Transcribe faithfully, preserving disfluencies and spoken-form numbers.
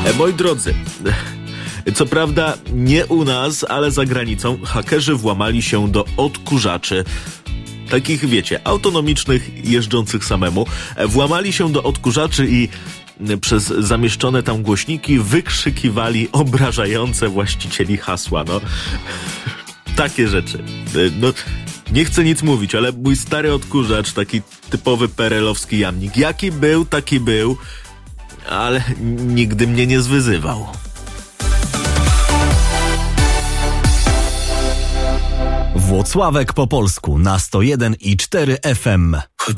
Moi drodzy, co prawda nie u nas, ale za granicą hakerzy włamali się do odkurzaczy. Takich, wiecie, autonomicznych, jeżdżących samemu. Włamali się do odkurzaczy i przez zamieszczone tam głośniki wykrzykiwali obrażające właścicieli hasła, no. Takie rzeczy. No, nie chcę nic mówić, ale mój stary odkurzacz, taki typowy perelowski jamnik, jaki był, taki był, ale nigdy mnie nie zwyzywał. Włocławek po polsku na sto jeden i cztery F M.